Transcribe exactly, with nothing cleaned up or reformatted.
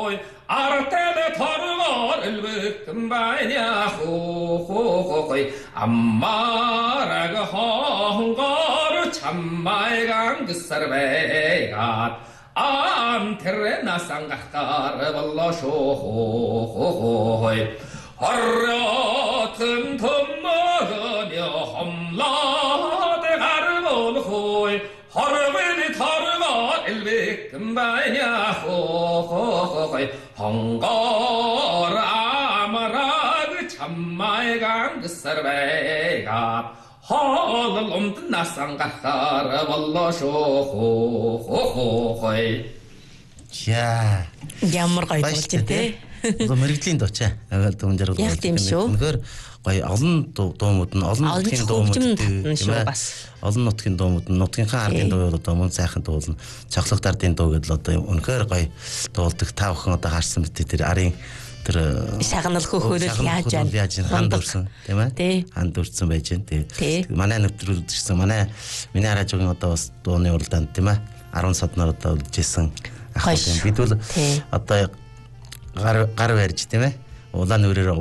хой артэлэ торгор элбэкэн байна хой аммараг хонгор 참말강 그사르베가 암테레 나상가까르 벌러쇼호호호이 허러튼 덤먹으며 험라대 가르볼호이 허르베니 터르가 일백금바냐 호호호이 헝걸 아마라 참말강 그사르베가 허를 옴든 나상가까르 벌러쇼호호호이 야, ямар гоё болж тий. Одоо мэрэгжлийн дуу чаа. Агаал дуун жаргал. Яг тийм шүү. Үнэхээр гоё олон дуумууд нь олон нутгийн дуумууд тийм ээ. Олон нутгийн дуумууд нь нутгийнхаа ардын дуу одоо мөн сайхан дуулна. Цогцлог дардын дуу гэдэл одоо үнэхээр гоё дуулдаг. Та бүхэн одоо харсан мэт тэр арын тэр шагнал хөхөөрөл яаж яаж ханд өрсөн тийм ээ. Ханд өрсөн байж гэн тий. Манай нэвтрүүлэгчсэн манай миний радиогийн одоо бас дууны уралдаанд тийм ээ. арван саднаар одоо үлжсэн. Бид бол одоо гар гар барьж тийм ээ. Улаан нүрээр